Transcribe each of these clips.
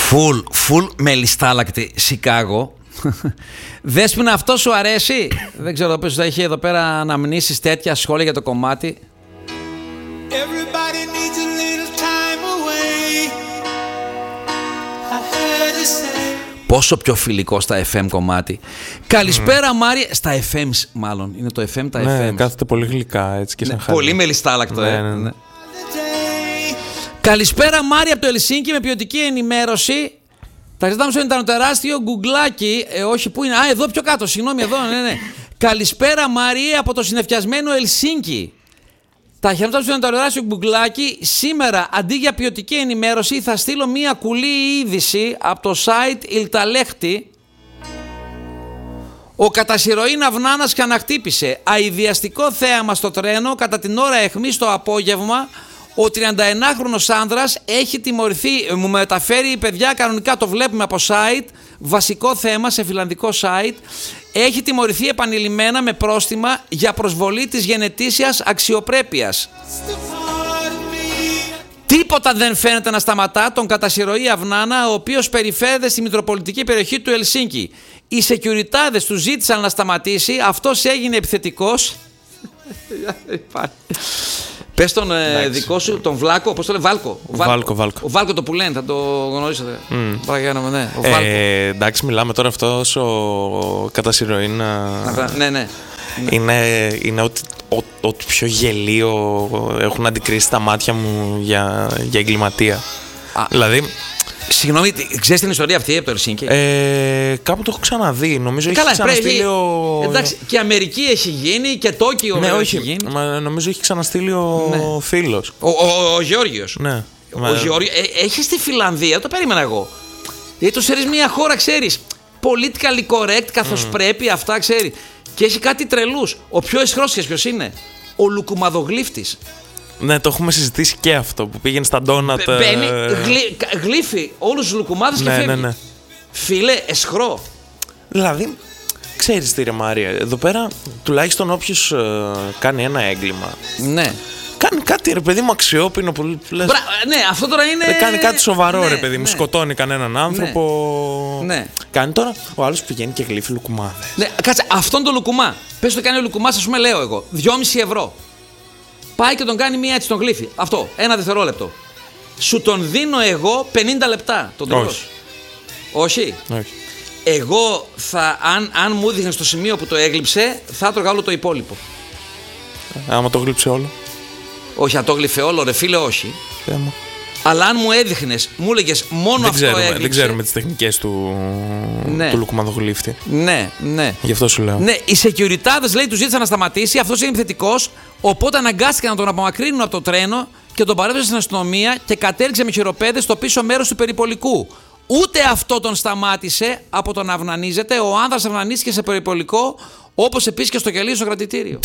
Φουλ μελιστάλακτη Σικάγο. Δέσποινα, αυτό σου αρέσει? Δεν ξέρω ποιος θα έχει εδώ πέρα αναμνήσεις τέτοια σχόλια για το κομμάτι. Πόσο πιο φιλικό στα FM κομμάτι. Καλησπέρα Μάρια. Στα FM μάλλον. Είναι το FM, τα ναι, FM. Κάθεται πολύ γλυκά έτσι και σαν χάρη. Πολύ μελιστάλακτο. Ναι. Καλησπέρα Μάρια από το Ελσίνκι με ποιοτική ενημέρωση. Τα ζητάμε στο ήταν τεράστιο γκουγκλάκι. Όχι, πού είναι? Εδώ πιο κάτω. Συγγνώμη, εδώ. Ναι. Καλησπέρα Μάρια από το συννεφιασμένο Ελσίνκι. Τα χαιρετάμε στο ένα τεράστιο γκουγκλάκι. Σήμερα αντί για ποιοτική ενημέρωση θα στείλω μία κουλή είδηση από το site Ιλταλέχτη. Ο κατασυρωή Ναυνάνας ξαναχτύπησε αηδιαστικό θέαμα στο τρένο κατά την ώρα αιχμής το απόγευμα. Ο 31χρονος άνδρας έχει τιμωρηθεί, μου μεταφέρει παιδιά, κανονικά το βλέπουμε από site, βασικό θέμα σε φιλανδικό site, έχει τιμωρηθεί επανειλημμένα με πρόστιμα για προσβολή της γενετήσιας αξιοπρέπειας. Τίποτα δεν φαίνεται να σταματά τον κατασυρωή Αυνάνα, ο οποίος περιφέρεται στη μητροπολιτική περιοχή του Ελσίνκι. Οι σεκιουριτάδες του ζήτησαν να σταματήσει, αυτός έγινε επιθετικός. Πες τον δικό σου, τον Βλάκο, πώς το λέει, Βάλκο. Ο Βάλκο το που λένε, θα το γνωρίσατε. Ναι, ο Βάλκο. Εντάξει, μιλάμε τώρα αυτός ο κατασυρωή. Ναι. Είναι ότι πιο γελίο έχουν αντικρίσει τα μάτια μου για εγκληματία. Δηλαδή... Συγγνώμη, ξέρεις την ιστορία αυτή από το Ελσίνκι? Κάπου το έχω ξαναδεί. Νομίζω έχει ξαναστείλει εντάξει, και Αμερική έχει γίνει και Τόκιο έχει γίνει. Νομίζω έχει ξαναστείλει ο φίλος. Ο Γεώργιος. Ναι. Ο Γεώργιος. Έχει στη Φιλανδία, το περίμενα εγώ. Γιατί το ξέρεις μια χώρα, ξέρεις, politically correct καθώς πρέπει, αυτά ξέρει. Και έχει κάτι τρελούς. Ο πιο αισχρός ποιος είναι? Ο Λουκουμαδογλύφτης. Ναι, το έχουμε συζητήσει και αυτό που πήγαινε στα ντόνατ. Μπαίνει, γλύφει όλους τους λουκουμάδες και φεύγει. Ναι. Φίλε, εσχρό. Δηλαδή, ξέρεις τι ρε Μάρια, εδώ πέρα τουλάχιστον όποιος κάνει ένα έγκλημα. Ναι. Κάνει κάτι ρε παιδί μου αξιόπινο. Ναι, αυτό τώρα είναι. Κάνει κάτι σοβαρό ρε παιδί μου. Σκοτώνει κανέναν άνθρωπο. Ναι. Κάνει τώρα. Ο άλλος πηγαίνει και γλύφει λουκουμάδες. Ναι, κάτσε, αυτόν τον λουκουμά. Πες το κάνει ο λουκουμάς, ας πούμε, λέω εγώ. 2,5 ευρώ. Πάει και τον κάνει μία έτσι, τον γλύφει. Αυτό, 1 δευτερόλεπτο. Σου τον δίνω εγώ 50 λεπτά. Τον τρως. Όχι. Εγώ αν μου έδειχνε στο σημείο που το έγλειψε, θα έτρωγα όλο το υπόλοιπο. Άμα το γλύψε όλο. Όχι, αν το γλύφε όλο, ρε φίλε, όχι. Αλλά αν μου έδειχνες, μου έλεγες μόνο αυτό έγλειψε. Δεν ξέρουμε τις τεχνικές του λουκουμαδογλύφτη. Ναι. Γι' αυτό σου λέω. Ναι, οι σεκιουριτάδες λέει του ζήτησαν να σταματήσει, αυτός είναι επιθετικός, οπότε αναγκάστηκαν να τον απομακρύνουν από το τρένο και τον παρέδωσαν στην αστυνομία και κατέληξε με χειροπέδες στο πίσω μέρος του περιπολικού. Ούτε αυτό τον σταμάτησε από το να αυνανίζεται. Ο άνδρας αυνανίστηκε σε περιπολικό, όπως επίσης και στο κελί στο κρατητήριο.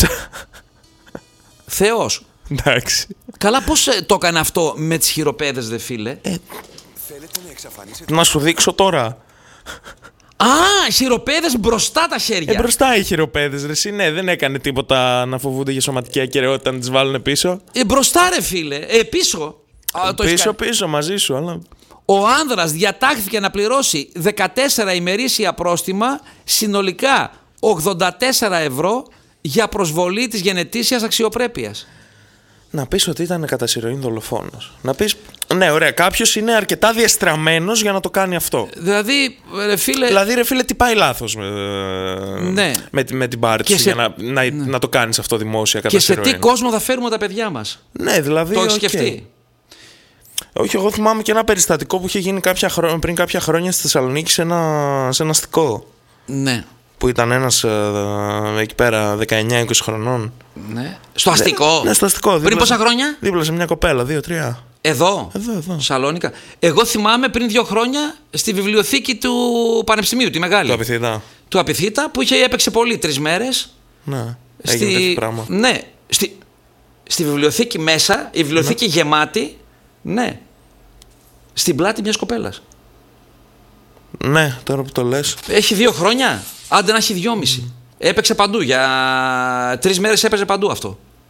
Θεός. Εντάξει. Καλά, πώς το έκανε αυτό με τις χειροπέδες, δε φίλε? Να σου δείξω τώρα. Χειροπέδες μπροστά τα χέρια. Μπροστά οι χειροπέδες, ρε. Ναι, δεν έκανε τίποτα να φοβούνται για σωματική ακεραιότητα να τις βάλουν πίσω. Μπροστά, ρε φίλε. Πίσω. Πίσω, μαζί σου, αλλά. Ο άνδρας διατάχθηκε να πληρώσει 14 ημερήσια πρόστιμα, συνολικά 84 ευρώ για προσβολή της γενετήσιας αξιοπρέπειας. Να πεις ότι ήταν κατασυρωή δολοφόνος. Να πεις, ναι, ωραία, κάποιος είναι αρκετά διεστραμμένος για να το κάνει αυτό. Δηλαδή, ρε φίλε, τι πάει λάθος με την πάρη του για να το κάνεις αυτό δημόσια κατασυρωή. Και σε τι κόσμο θα φέρουμε τα παιδιά μας? Ναι, δηλαδή. Το έχεις σκεφτεί? Όχι, εγώ θυμάμαι και ένα περιστατικό που είχε γίνει πριν κάποια χρόνια στη Θεσσαλονίκη σε ένα αστικό. Ναι. Που ήταν ένας εκεί πέρα 19-20 χρονών. Ναι. Στο αστικό? Ναι, στο αστικό. Πριν πόσα χρόνια? Δίπλα σε μια κοπέλα, 2-3. Εδώ. Σαλόνικα. Εγώ θυμάμαι πριν 2 χρόνια στη βιβλιοθήκη του Πανεπιστημίου, τη μεγάλη. Του Απιθύτα, που έπαιξε πολύ 3 μέρες. Ναι. Έγινε τέτοιο πράγμα. Ναι. Στη βιβλιοθήκη μέσα, η βιβλιοθήκη γεμάτη. Ναι. Στην πλάτη μιας κοπέλας. Ναι, τώρα που το λες. Έχει 2 χρόνια. Άντε να έχει 2,5. Έπαιξε παντού. Για 3 μέρες έπαιζε παντού αυτό.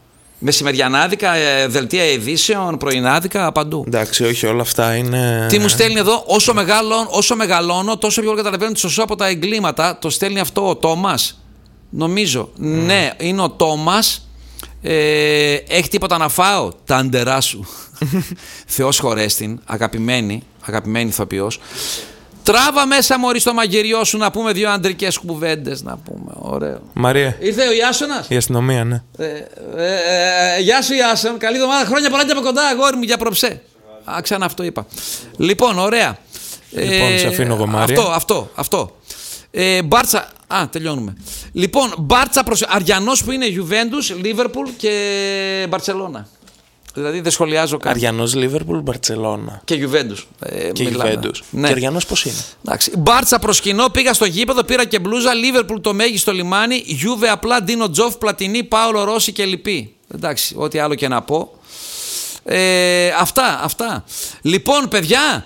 Μεσημεριανάδικα, δελτία ειδήσεων, πρωινάδικα, παντού. Εντάξει, όχι, όλα αυτά είναι. Τι μου στέλνει εδώ, όσο μεγαλώνω, τόσο πιο καταλαβαίνω τη σωσό από τα εγκλήματα. Το στέλνει αυτό ο Τόμας. Νομίζω. Ναι, είναι ο Τόμας. Έχει τίποτα να φάω? Τα αντερά σου. Θεός χωρέστην, αγαπημένη ηθοποιός. Τράβα μέσα μωρί στο μαγειριό σου να πούμε 2 αντρικές κουβέντες. Να πούμε, ωραίο. Μαρία. Ήρθε ο Ιάσονας. Η αστυνομία, ναι. Γεια σου Ιάσον, καλή εβδομάδα. Χρόνια πολλά και από κοντά, αγόρι μου, για προψέ. Ξανά αυτό είπα. Λοιπόν, ωραία. Λοιπόν, σε αφήνω εγώ, Μάρια. Αυτό. Μπάρτσα. Τελειώνουμε. Λοιπόν, Μπάρτσα προς Αριανός που είναι Γιουβέντους, Λίβερπουλ και Μπαρτσελώνα. Δηλαδή δεν σχολιάζω καν. Αριανός, Λίβερπουλ, Μπαρτσελώνα. Και Γιουβέντους. Και Γιουβέντους. Ναι. Και Αριανός πώς είναι? Εντάξει. Μπάρτσα προσκυνώ, πήγα στο γήπεδο, πήρα και μπλούζα. Λίβερπουλ το μέγιστο λιμάνι. Γιούβε απλά, Ντίνο Τζοφ, Πλατινί, Πάολο Ρώση και λοιποί. Εντάξει, ό,τι άλλο και να πω. Αυτά. Λοιπόν, παιδιά,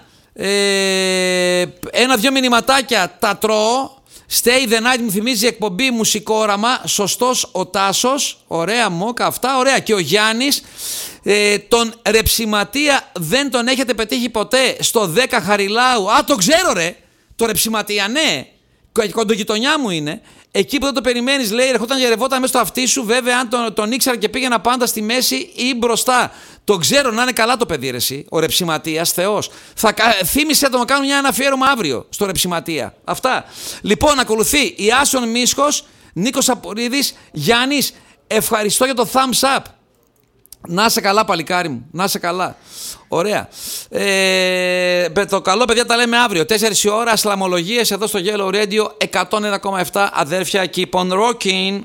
1-2 μηνυματάκια τα τρώω. Stay the night μου θυμίζει εκπομπή Μουσικόραμα. Σωστός ο Τάσος. Ωραία μόκα αυτά, ωραία. Και ο Γιάννης. Τον Ρεψιματία δεν τον έχετε πετύχει ποτέ στο 10 Χαριλάου? Το ξέρω ρε. Το Ρεψιματία, ναι. Κοντογειτονιά μου είναι. Εκεί που δεν το περιμένεις, λέει, ερχόταν και ρευόταν μέσα στο αυτί σου. Βέβαια, αν τον ήξερα και πήγαινα πάντα στη μέση ή μπροστά. Το ξέρω, να είναι καλά το παιδί, ρε, εσύ. Ο Ρεψιματίας, Θεός. Θύμισε το να κάνω ένα αφιέρωμα αύριο στο Ρεψιματία. Αυτά. Λοιπόν, ακολουθεί Ιάσον Μίσχος, Νίκος Απορίδης, Γιάννης. Ευχαριστώ για το thumbs up. Να είσαι καλά, παλικάρι μου. Να είσαι καλά. Ωραία. Το καλό, παιδιά, τα λέμε αύριο. 4 η ώρα, ασλαμολογίες εδώ στο Yellow Radio 101,7. Αδέρφια, keep on rocking.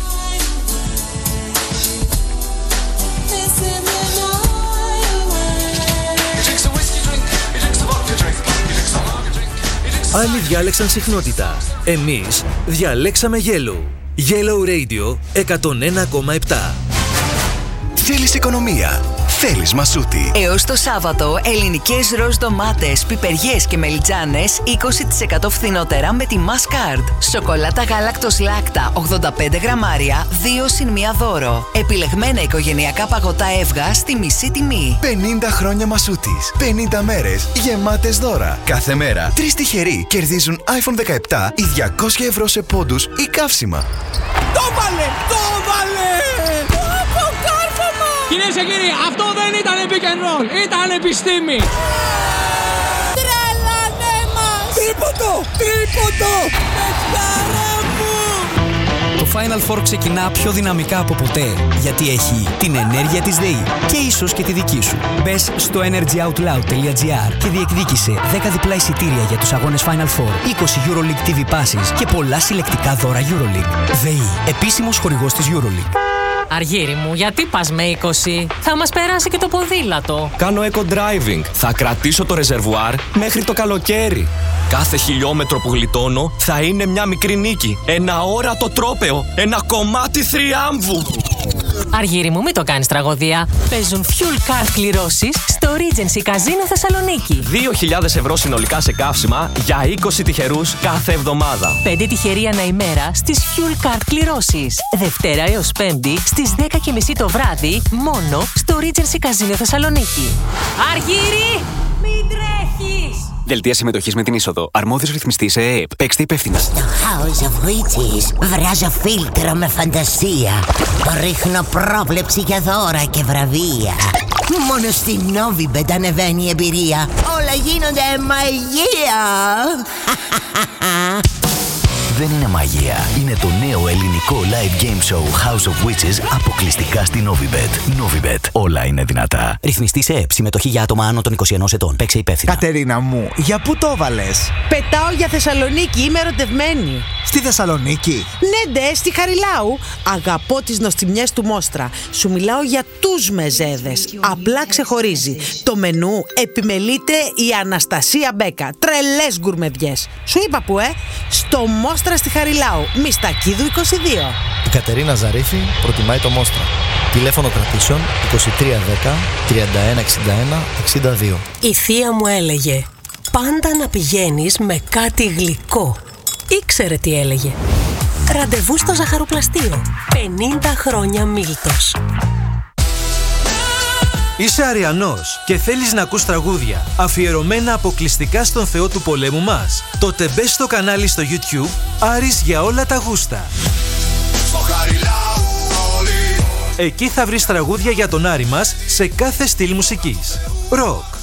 Άλλοι διάλεξαν συχνότητα. Εμείς διαλέξαμε Yellow. Yellow Radio 101,7. Θέλεις οικονομία? Θέλεις Μασούτη. Έως το Σάββατο, ελληνικές ροζ ντομάτες, πιπεριές και μελιτζάνες 20% φθηνότερα με τη Masscard. Σοκολάτα γάλακτος Λάκτα 85 γραμμάρια, 2 συν 1 δώρο. Επιλεγμένα οικογενειακά παγωτά Εύγα στη μισή τιμή. 50 χρόνια Μασούτης. 50 μέρες γεμάτες δώρα. Κάθε μέρα 3 τυχεροί κερδίζουν iPhone 17 ή 200 ευρώ σε πόντους ή καύσιμα. Το βάλε! Κυρίες και κύριοι, αυτό δεν ήταν pick and roll, ήταν επιστήμη. Τρελάνε μας! Τρίποντο! Παιχτάρα μου! Το Final Four ξεκινά πιο δυναμικά από ποτέ, γιατί έχει την ενέργεια της ΔΕΗ και ίσως και τη δική σου. Μπες στο energyoutloud.gr και διεκδίκησε 10 διπλά εισιτήρια για τους αγώνες Final Four, 20 EuroLeague TV passes και πολλά συλλεκτικά δώρα EuroLeague. ΔΕΗ, επίσημος χορηγός της EuroLeague. Αργύρι μου, γιατί πας με 20? Θα μας περάσει και το ποδήλατο. Κάνω eco-driving. Θα κρατήσω το ρεζερβουάρ μέχρι το καλοκαίρι. Κάθε χιλιόμετρο που γλιτώνω θα είναι μια μικρή νίκη. Ένα όρατο τρόπαιο. Ένα κομμάτι θριάμβου. Αργύρι μου, μην το κάνεις τραγωδία. Παίζουν fuel card κληρώσεις στο Regency Casino Θεσσαλονίκη. 2.000 ευρώ συνολικά σε καύσιμα για 20 τυχερούς κάθε εβδομάδα. 5 τυχεροί ανά ημέρα στις fuel card κληρώσεις. Δευτέρα έως Πέμπτη στις 10:30 το βράδυ μόνο στο Regency Casino Θεσσαλονίκη. Αργύρι, μην τρέχεις! Δελτία συμμετοχής με την είσοδο. Αρμόδιος ρυθμιστής ΕΕΠ. Παίξτε υπεύθυνα. Στο House of Witches βράζω φίλτρο με φαντασία. Ρίχνω πρόβλεψη για δώρα και βραβεία. Μόνο στη Novibet ανεβαίνει η εμπειρία. Όλα γίνονται μαγεία. Δεν είναι μαγεία. Είναι το νέο ελληνικό live game show House of Witches αποκλειστικά στη Novibet. Novibet. Όλα είναι δυνατά. Ρυθμιστής ΕΕΠ. Συμμετοχή για άτομα άνω των 21 ετών. Παίξε υπεύθυνα. Κατερίνα μου, για πού το έβαλες? Πετάω για Θεσσαλονίκη, είμαι ερωτευμένη. Στη Θεσσαλονίκη? Ναι, ντε, στη Χαριλάου. Αγαπώ τις νοστιμιές του Μόστρα. Σου μιλάω για τους μεζέδες. Απλά ξεχωρίζει. Το μενού επιμελείται η Αναστασία Μπέκα. Τρελές γκουρμεδιές. Σου είπα που, στο Μόστρα στη Χαριλάου. Μιστακίδου 22. Η Κατερίνα Ζαρίφη προτιμάει το Μόστρα. Τηλέφωνο κρατήσεων 2310 3161 62. Η θεία μου έλεγε πάντα να πηγαίνεις με κάτι γλυκό. Ήξερε τι έλεγε. Ραντεβού στο ζαχαροπλαστείο. 50 χρόνια Μίλτος. Είσαι Αριανός και θέλεις να ακούς τραγούδια αφιερωμένα αποκλειστικά στον Θεό του πολέμου μας? Τότε μπες στο κανάλι στο YouTube Άρης για όλα τα γούστα. Εκεί θα βρεις τραγούδια για τον Άρη μας σε κάθε στυλ μουσικής. Ροκ,